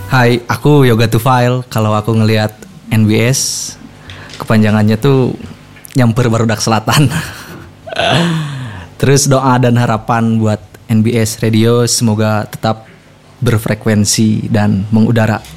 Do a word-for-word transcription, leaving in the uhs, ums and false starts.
Hai, aku Yoga Tufail. Kalau aku ngelihat N B S, kepanjangannya tuh nyamper barudak selatan. Terus doa dan harapan buat N B S Radio semoga tetap berfrekuensi dan mengudara